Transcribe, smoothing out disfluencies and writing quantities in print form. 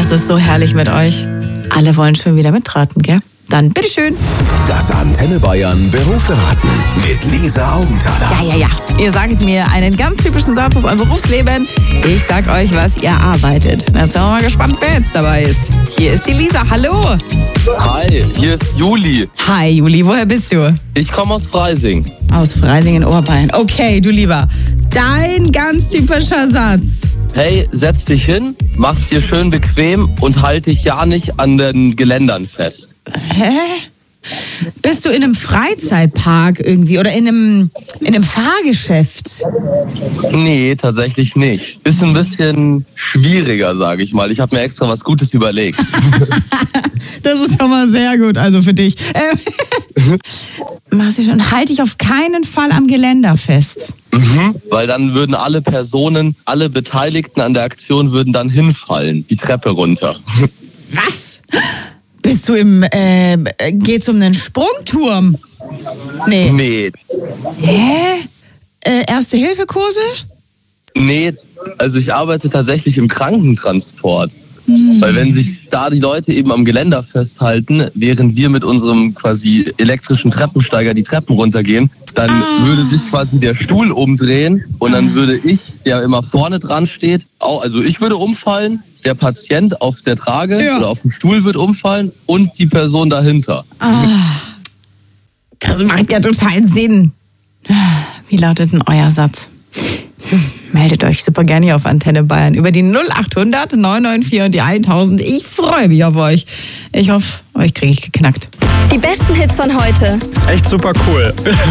Das ist so herrlich mit euch. Alle wollen schon wieder mitraten, gell? Dann bitteschön. Das Antenne Bayern Berufsraten mit Lisa Augenthaler. Ja. Ihr sagt mir einen ganz typischen Satz aus eurem Berufsleben. Ich sag euch, was ihr arbeitet. Jetzt sind wir mal gespannt, wer jetzt dabei ist. Hier ist die Lisa. Hallo. Hi, hier ist Juli. Hi, Juli. Woher bist du? Ich komme aus Freising. Aus Freising in Oberbayern. Okay, du Lieber. Dein ganz typischer Satz. Hey, setz dich hin, mach's dir schön bequem und halt dich ja nicht an den Geländern fest. Hä? Bist du in einem Freizeitpark irgendwie oder in einem Fahrgeschäft? Nee, tatsächlich nicht. Ist ein bisschen schwieriger, sage ich mal. Ich habe mir extra was Gutes überlegt. Das ist schon mal sehr gut, also für dich. Machst du schon, halt dich auf keinen Fall am Geländer fest. Weil dann würden alle Personen, alle Beteiligten an der Aktion würden dann hinfallen, die Treppe runter. Was? Bist du geht's um einen Sprungturm? Nee. Hä? Erste-Hilfe-Kurse? Nee, also ich arbeite tatsächlich im Krankentransport. Weil wenn sich da die Leute eben am Geländer festhalten, während wir mit unserem quasi elektrischen Treppensteiger die Treppen runtergehen, dann würde sich quasi der Stuhl umdrehen und dann würde ich, der immer vorne dran steht, also ich würde umfallen, der Patient auf der Trage oder auf dem Stuhl wird umfallen und die Person dahinter. Das macht ja total Sinn. Wie lautet denn euer Satz? Meldet euch super gerne hier auf Antenne Bayern über die 0800 994 und die 1000. Ich freue mich auf euch. Ich hoffe, euch kriege ich geknackt. Die besten Hits von heute. Ist echt super cool.